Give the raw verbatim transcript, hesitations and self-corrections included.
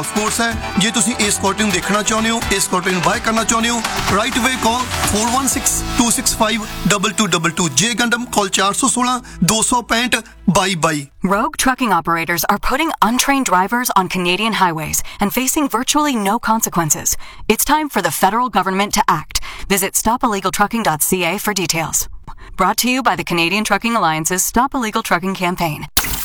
Sports है जे तुसी इस स्कॉटलैंड ਨੂੰ ਦੇਖਣਾ ਚਾਹੁੰਦੇ ਹੋ ਇਸ स्कॉटलैंड ਨੂੰ ਬਾय ਕਰਨਾ ਚਾਹੁੰਦੇ ਹੋ ਰਾਈਟ ਅਵੇ ਕਾਲ four one six two six five two two two two ਜੇ ਗੰਡਮ ਕਾਲ four one six two five two two two. Rogue trucking operators are putting untrained drivers on Canadian highways and facing virtually no consequences. It's time for the federal government to act. Visit stop illegal trucking dot c a for details. Brought to you by the Canadian Trucking Alliance's Stop Illegal Trucking campaign.